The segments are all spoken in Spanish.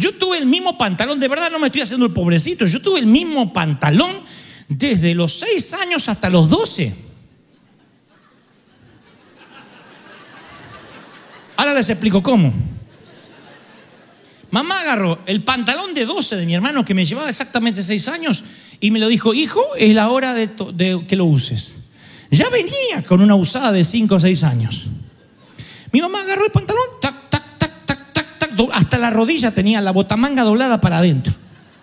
Yo tuve el mismo pantalón, de verdad no me estoy haciendo el pobrecito, yo tuve el mismo pantalón desde los 6 años hasta los 12. Ahora les explico cómo. Mamá agarró el pantalón de 12 de mi hermano, que me llevaba exactamente 6 años, y me lo dijo: hijo, es la hora de que lo uses. Ya venía con una usada de 5 o 6 años. Mi mamá agarró el pantalón, tac, tac, tac, tac, tac, tac, hasta la rodilla tenía la botamanga doblada para adentro.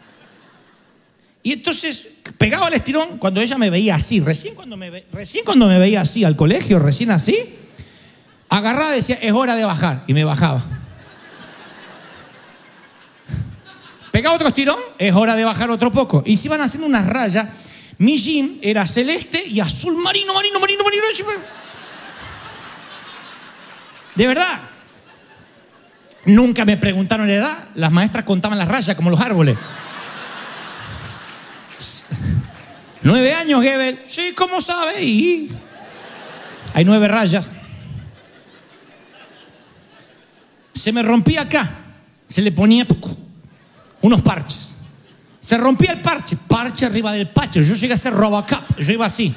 Y entonces pegaba el estirón cuando ella me veía así, recién cuando me veía así al colegio, recién así, agarraba y decía: es hora de bajar, y me bajaba. Pegaba otro estirón, es hora de bajar otro poco. Y se iban haciendo unas rayas. Mi jean era celeste y azul marino. De verdad. Nunca me preguntaron la edad. Las maestras contaban las rayas como los árboles. 9 años, Gebel. Sí, ¿cómo sabe? Y hay 9 rayas. Se me rompía acá. Se le ponía unos parches. Se rompía el parche arriba del parche. Yo llegué a ser Robocop, yo iba así.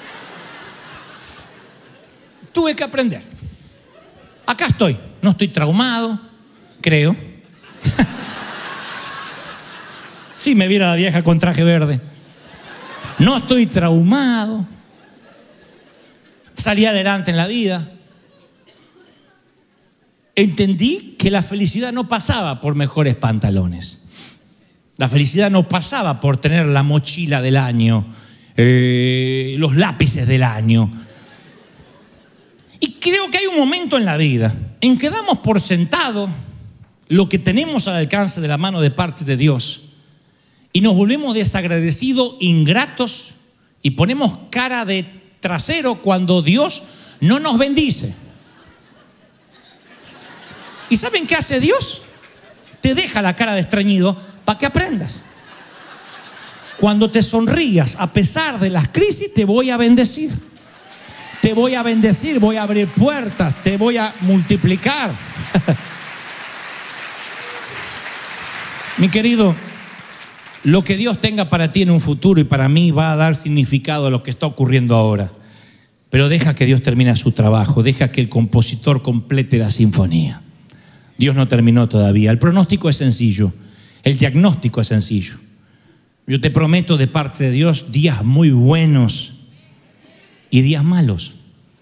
Tuve que aprender. Acá estoy, no estoy traumado, creo. Si me viera la vieja con traje verde. No estoy traumado. Salí adelante en la vida. Entendí que la felicidad no pasaba por mejores pantalones. La felicidad no pasaba por tener la mochila del año, los lápices del año. Y creo que hay un momento en la vida en que damos por sentado lo que tenemos al alcance de la mano de parte de Dios y nos volvemos desagradecidos, ingratos, y ponemos cara de trasero cuando Dios no nos bendice. ¿Y saben qué hace Dios? Te deja la cara de estreñido para que aprendas. Cuando te sonrías a pesar de las crisis, te voy a bendecir. Te voy a bendecir, voy a abrir puertas, te voy a multiplicar. Mi querido, lo que Dios tenga para ti en un futuro y para mí va a dar significado a lo que está ocurriendo ahora. Pero deja que Dios termine su trabajo, deja que el compositor complete la sinfonía. Dios no terminó todavía. El pronóstico es sencillo. El diagnóstico es sencillo. Yo te prometo de parte de Dios días muy buenos y días malos.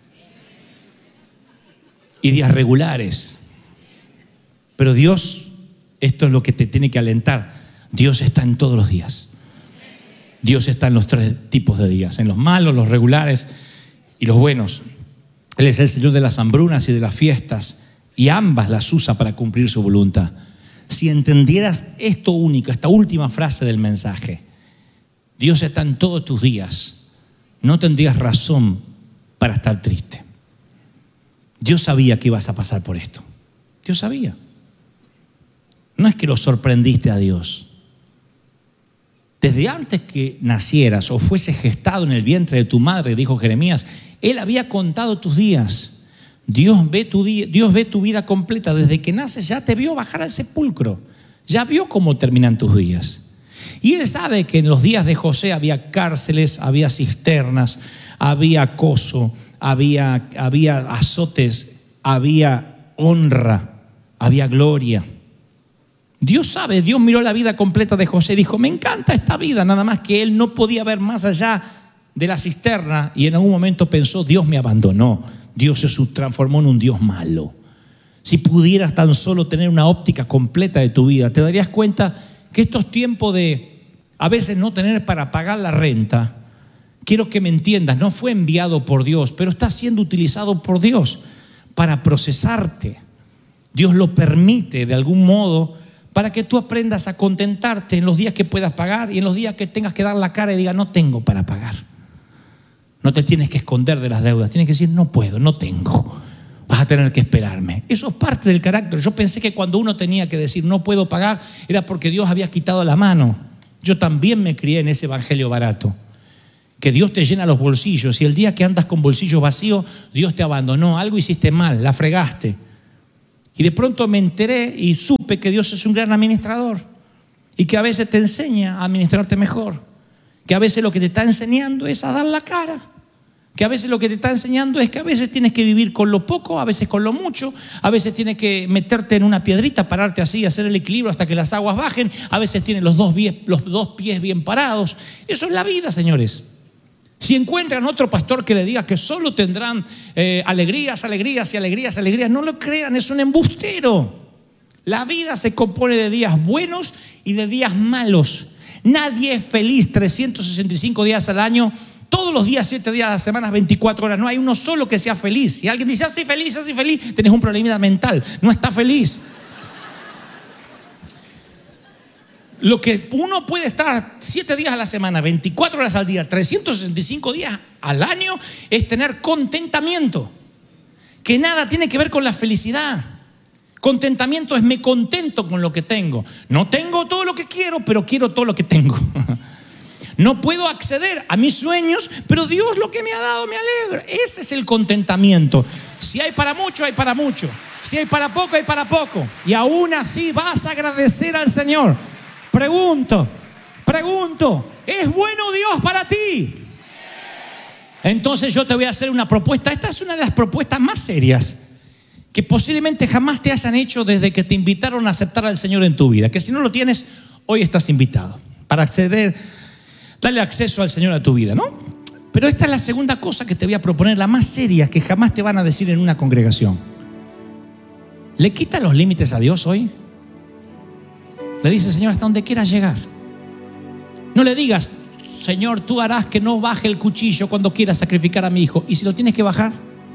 Y días regulares. Pero Dios, esto es lo que te tiene que alentar. Dios está en todos los días. Dios está en los 3 tipos de días. En los malos, los regulares y los buenos. Él es el Señor de las hambrunas y de las fiestas. Y ambas las usa para cumplir su voluntad. Si entendieras esto único, esta última frase del mensaje: Dios está en todos tus días, no tendrías razón para estar triste. Dios sabía que ibas a pasar por esto. Dios sabía. No es que lo sorprendiste a Dios. Desde antes que nacieras o fueses gestado en el vientre de tu madre, dijo Jeremías, Él había contado tus días. Dios ve tu vida completa. Desde que naces ya te vio bajar al sepulcro. Ya vio cómo terminan tus días. Y Él sabe que en los días de José había cárceles, había cisternas, había acoso, había azotes, había honra, había gloria. Dios sabe, Dios miró la vida completa de José y dijo: me encanta esta vida, nada más que él no podía ver más allá de la cisterna y en algún momento pensó: Dios me abandonó. Dios se transformó en un Dios malo. Si pudieras tan solo tener una óptica completa de tu vida, te darías cuenta que estos tiempos de a veces no tener para pagar la renta, quiero que me entiendas, no fue enviado por Dios, pero está siendo utilizado por Dios para procesarte. Dios lo permite de algún modo para que tú aprendas a contentarte en los días que puedas pagar y en los días que tengas que dar la cara y digas: no tengo para pagar. No te tienes que esconder de las deudas, tienes que decir: no puedo, no tengo, vas a tener que esperarme. Eso es parte del carácter. Yo pensé que cuando uno tenía que decir no puedo pagar era porque Dios había quitado la mano. Yo también me crié en ese evangelio barato, que Dios te llena los bolsillos y el día que andas con bolsillos vacíos, Dios te abandonó, algo hiciste mal, la fregaste. Y de pronto me enteré y supe que Dios es un gran administrador y que a veces te enseña a administrarte mejor, que a veces lo que te está enseñando es a dar la cara, que a veces lo que te está enseñando es que a veces tienes que vivir con lo poco, a veces con lo mucho, a veces tienes que meterte en una piedrita, pararte así, hacer el equilibrio hasta que las aguas bajen, a veces tienes los dos pies bien parados. Eso es la vida, señores. Si encuentran otro pastor que le diga que solo tendrán alegrías, alegrías y alegrías, alegrías, no lo crean, es un embustero. La vida se compone de días buenos y de días malos. Nadie es feliz 365 días al año, todos los días, 7 días a la semana, 24 horas. No hay uno solo que sea feliz. Si alguien dice, soy feliz, tenés un problema mental, no está feliz. Lo que uno puede estar 7 días a la semana, 24 horas al día, 365 días al año, es tener contentamiento, que nada tiene que ver con la felicidad. Contentamiento es me contento con lo que tengo. No tengo todo lo que quiero, pero quiero todo lo que tengo. No puedo acceder a mis sueños, pero Dios lo que me ha dado me alegra. Ese es el contentamiento. Si hay para mucho, hay para mucho. Si hay para poco, hay para poco. Y aún así vas a agradecer al Señor. Pregunto, ¿es bueno Dios para ti? Entonces yo te voy a hacer una propuesta. Esta es una de las propuestas más serias que posiblemente jamás te hayan hecho desde que te invitaron a aceptar al Señor en tu vida. Que si no lo tienes, hoy estás invitado para darle acceso al Señor a tu vida, ¿no? Pero esta es la segunda cosa que te voy a proponer, la más seria que jamás te van a decir en una congregación. ¿Le quita los límites a Dios hoy? Le dice, Señor, hasta donde quieras llegar. No le digas, Señor, tú harás que no baje el cuchillo cuando quieras sacrificar a mi hijo. ¿Y si lo tienes que bajar?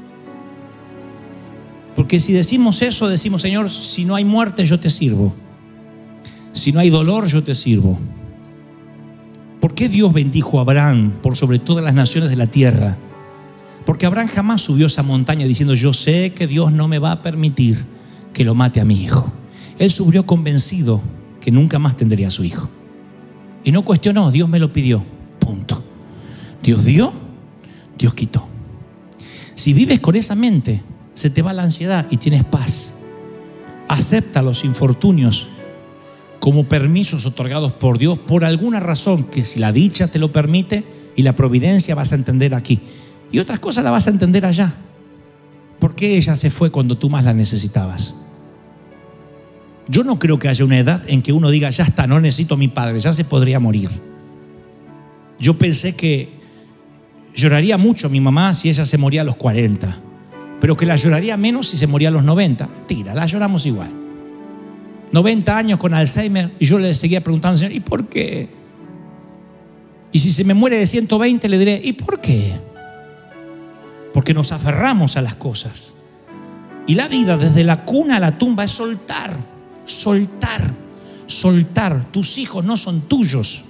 Porque si decimos eso, decimos, Señor, si no hay muerte, yo te sirvo. Si no hay dolor, yo te sirvo. ¿Por qué Dios bendijo a Abraham por sobre todas las naciones de la tierra? Porque Abraham jamás subió esa montaña diciendo, yo sé que Dios no me va a permitir que lo mate a mi hijo. Él subió convencido que nunca más tendría a su hijo. Y no cuestionó, Dios me lo pidió. Punto. Dios dio, Dios quitó. Si vives con esa mente, se te va la ansiedad y tienes paz. Acepta los infortunios como permisos otorgados por Dios por alguna razón, que si la dicha te lo permite y la providencia vas a entender aquí. Y otras cosas las vas a entender allá. ¿Por qué ella se fue cuando tú más la necesitabas? Yo no creo que haya una edad en que uno diga, ya está, no necesito a mi padre, ya se podría morir. Yo pensé que lloraría mucho a mi mamá si ella se moría a los 40, pero que la lloraría menos si se moría a los 90. Mentira, la lloramos igual. 90 años con Alzheimer y yo le seguía preguntando al Señor, ¿y por qué? Y si se me muere de 120 le diré, ¿y por qué? Porque nos aferramos a las cosas. Y la vida desde la cuna a la tumba es soltar. Soltar, soltar. Tus hijos no son tuyos.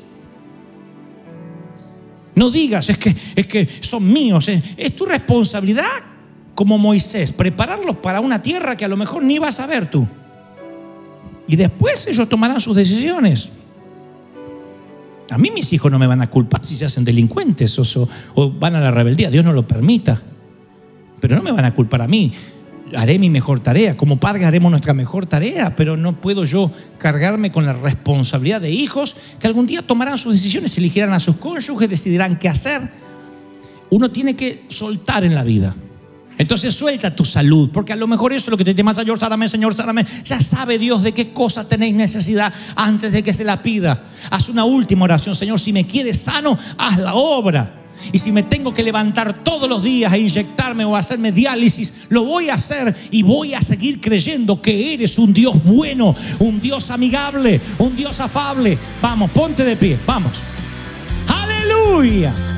No digas, es que son míos. Es tu responsabilidad como Moisés, prepararlos para una tierra que a lo mejor ni vas a ver tú. Y después ellos tomarán sus decisiones. A mí mis hijos no me van a culpar si se hacen delincuentes o van a la rebeldía. Dios no lo permita. Pero no me van a culpar a mí. Haré mi mejor tarea. Como padres haremos nuestra mejor tarea, pero no puedo yo cargarme con la responsabilidad de hijos que algún día tomarán sus decisiones, elegirán a sus cónyuges, decidirán qué hacer. Uno tiene que soltar en la vida. Entonces suelta tu salud, porque a lo mejor eso es lo que te llama, Señor, sáname, Señor, sáname. Ya sabe Dios de qué cosa tenéis necesidad antes de que se la pida. Haz una última oración, Señor, si me quieres sano, haz la obra. Y si me tengo que levantar todos los días a inyectarme o a hacerme diálisis, lo voy a hacer y voy a seguir creyendo que eres un Dios bueno, un Dios amigable, un Dios afable. Vamos, ponte de pie, vamos. ¡Aleluya!